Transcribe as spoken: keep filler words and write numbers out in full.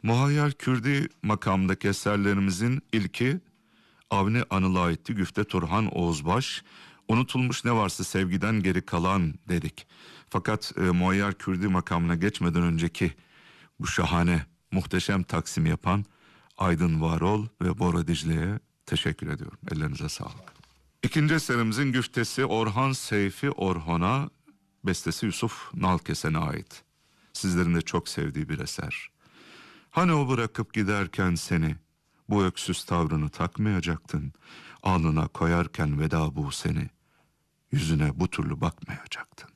Muhayyer Kürdi makamındaki eserlerimizin ilki Avni Anıl'a aitti. Güfte Turhan Oğuzbaş. Unutulmuş ne varsa sevgiden geri kalan dedik. Fakat e, Muhayyer Kürdi makamına geçmeden önceki bu şahane, muhteşem taksim yapan Aydın Varol ve Bora Dicle'ye teşekkür ediyorum. Ellerinize sağlık. İkinci eserimizin güftesi Orhan Seyfi Orhon'a, bestesi Yusuf Nalkesen'e ait. Sizlerin de çok sevdiği bir eser. Hani o bırakıp giderken seni, bu öksüz tavrını takmayacaktın. Alnına koyarken veda bu seni, yüzüne bu türlü bakmayacaktın.